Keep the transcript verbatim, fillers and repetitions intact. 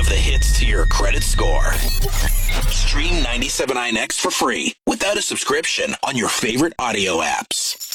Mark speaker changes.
Speaker 1: of the hits to your credit score. Stream ninety-seven point nine X for free without a subscription on your favorite audio apps.